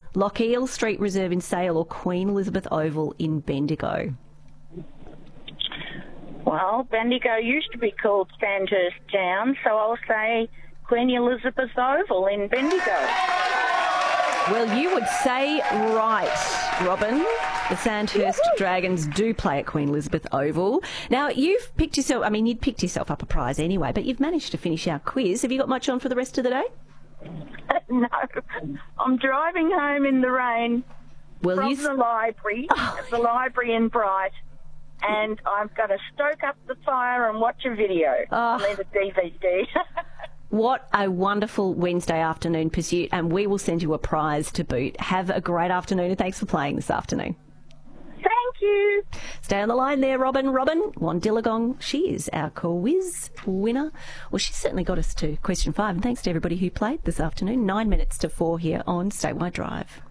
Lochiel Street Reserve in Sale or Queen Elizabeth Oval in Bendigo? Well, Bendigo used to be called Sandhurst Town, so I'll say Queen Elizabeth Oval in Bendigo. Well, you would say right, Robin. The Sandhurst Dragons do play at Queen Elizabeth Oval. Now, you've picked yourself, you'd picked yourself up a prize anyway, but you've managed to finish our quiz. Have you got much on for the rest of the day? No, I'm driving home in the rain from the library in Bright, and I've got to stoke up the fire and watch a video. I'll need a DVD. What a wonderful Wednesday afternoon pursuit, and we will send you a prize to boot. Have a great afternoon, and thanks for playing this afternoon. Thank you. Stay on the line there, Robin. Robin Wandillagong, she is our quiz winner. Well, she certainly got us to question 5, and thanks to everybody who played this afternoon. 9 minutes to 4 here on Statewide Drive.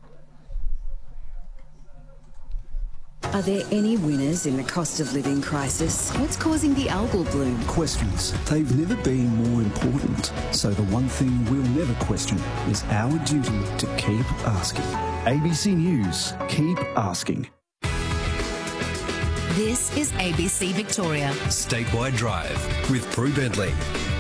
Are there any winners in the cost of living crisis? What's causing the algal bloom? Questions. They've never been more important. So the one thing we'll never question is our duty to keep asking. ABC News. Keep asking. This is ABC Victoria. Statewide Drive with Prue Bentley.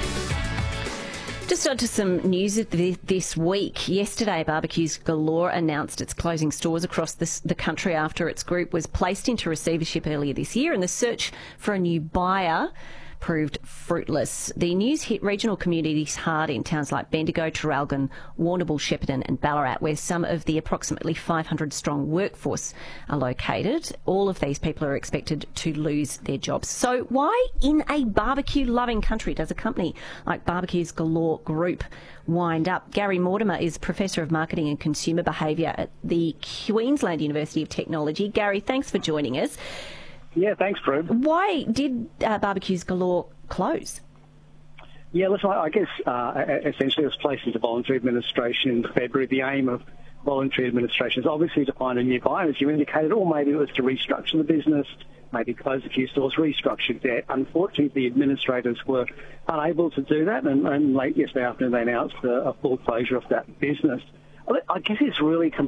Just on to some news this week. Yesterday, Barbecues Galore announced it's closing stores across the country after its group was placed into receivership earlier this year, and the search for a new buyer proved fruitless. The news hit regional communities hard in towns like Bendigo, Traralgon, Warrnambool, Shepparton and Ballarat, where some of the approximately 500-strong workforce are located. All of these people are expected to lose their jobs. So why in a barbecue-loving country does a company like Barbecues Galore Group wind up? Gary Mortimer is Professor of Marketing and Consumer Behaviour at the Queensland University of Technology. Gary, thanks for joining us. Yeah, thanks, Prue. Why did Barbecues Galore close? Yeah, listen, I guess essentially it was placed into voluntary administration in February. The aim of voluntary administration is obviously to find a new buyer, as you indicated, or maybe it was to restructure the business, maybe close a few stores, restructure debt. Unfortunately, the administrators were unable to do that, and late yesterday afternoon they announced a full closure of that business. I guess it's really